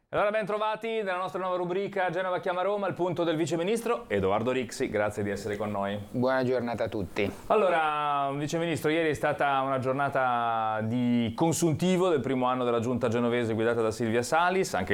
Allora ben trovati nella nostra nuova rubrica Genova chiama Roma, il punto del viceministro Edoardo Rixi, grazie di essere con noi. Buona giornata a tutti. Allora, viceministro, ieri è stata una giornata di consuntivo del primo anno della giunta genovese guidata da Silvia Salis, anche